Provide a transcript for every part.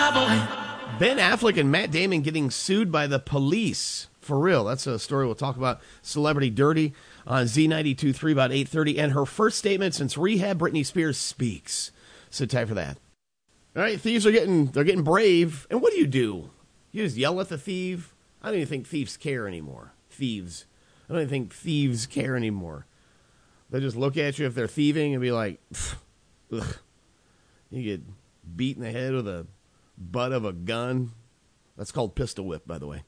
Ben Affleck and Matt Damon getting sued by the police. For real. That's a story we'll talk about. Celebrity Dirty on Z92.3 about 8:30. And her first statement since rehab, Britney Spears speaks. So time for that. All right, thieves are getting brave. And what do? You just yell at the thief? I don't even think thieves care anymore. Thieves. I don't even think thieves care anymore. They just look at you if they're thieving and be like, ugh. You get beat in the head with a butt of a gun. That's called pistol whip, by the way.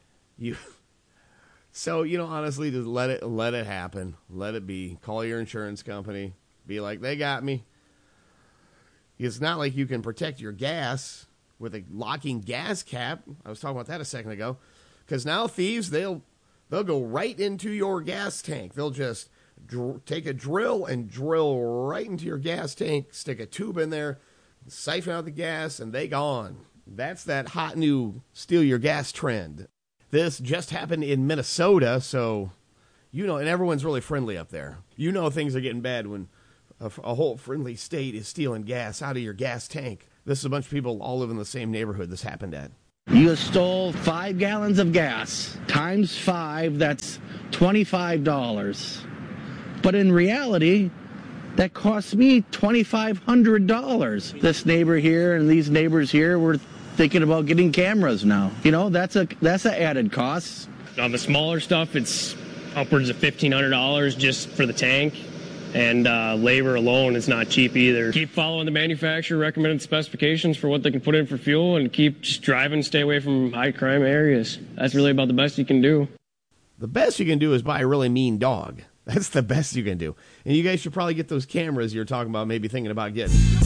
So, honestly, just let it happen. Let it be. Call your insurance company. Be like, they got me. It's not like you can protect your gas with a locking gas cap. I was talking about that a second ago. Because now thieves, they'll go right into your gas tank. They'll just take a drill and drill right into your gas tank, stick a tube in there, siphon out the gas, and they gone. That's that hot new steal your gas trend. This just happened in Minnesota, so, and everyone's really friendly up there. Things are getting bad when a whole friendly state is stealing gas out of your gas tank. This is a bunch of people all live in the same neighborhood this happened at. You stole 5 gallons of gas. Times 5, that's $25. But in reality, that cost me $2,500. This neighbor here and these neighbors here were thinking about getting cameras now. That's an added cost. On the smaller stuff, it's upwards of $1,500 just for the tank. And labor alone is not cheap either. Keep following the manufacturer recommended specifications for what they can put in for fuel and keep just driving, stay away from high crime areas. That's really about the best you can do. The best you can do is buy a really mean dog. That's the best you can do. And you guys should probably get those cameras you're talking about, maybe thinking about getting.